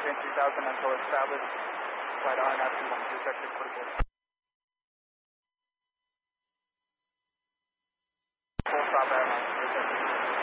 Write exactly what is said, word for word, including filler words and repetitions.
Train three thousand until established. Flight R N F two one two, sector critical. Full stop airline,